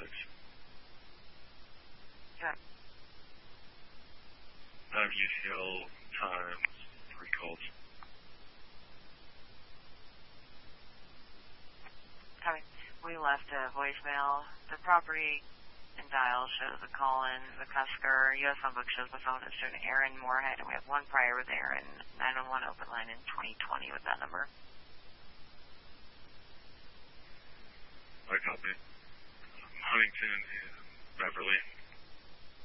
Yeah. UCL times 3 calls. Copy. We left a voicemail. The property and dial shows a call-in. The Cusker U.S. phone book shows the phone is showing Aaron Moorhead, and we have one prior with Aaron 911 open line in 2020 with that number. I copy. Huntington and Beverly.